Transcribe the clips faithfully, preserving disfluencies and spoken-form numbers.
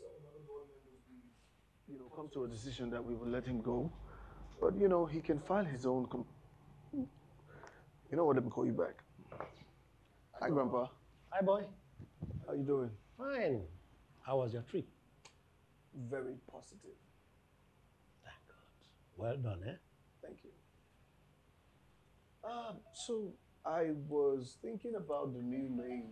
you know, come to a decision that we will let him go. But, you know, he can file his own. Com you know what? Let me call you back. Hi, Grandpa. Hi, boy. How you doing? Fine. How was your trip? Very positive. Thank God. Well done, eh? Thank you. Uh, so, I was thinking about the new maid.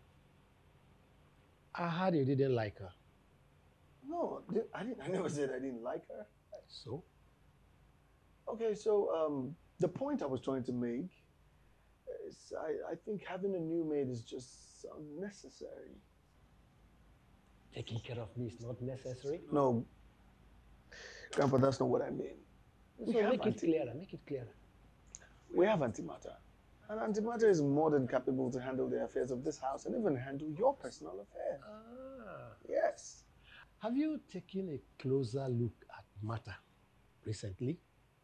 I heard you didn't like her. No, I didn't. I never said I didn't like her. So? Okay, so um, the point I was trying to make is I, I think having a new maid is just unnecessary. Taking care of me is not necessary? No, Grandpa, that's not what I mean. So make it clearer, make it clearer. We have Antimatter. And Antimatter is more than capable to handle the affairs of this house and even handle your personal affairs. Ah. Yes. Have you taken a closer look at Mata recently?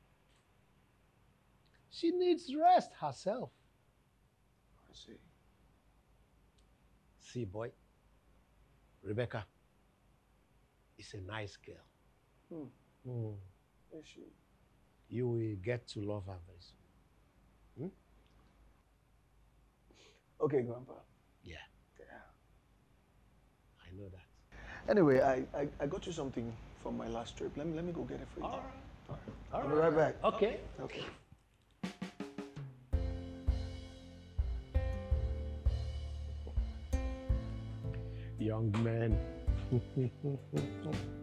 She needs rest herself. I see. See, boy, Rebecca is a nice girl. Hmm. Mm. Is she? You will get to love her very soon. Hmm? Okay, Grandpa. Yeah. Yeah. I know that. Anyway, I, I, I got you something from my last trip. Let me let me go get it for you. All right. All right. All I'll right. be right back. Okay. Okay. Young man.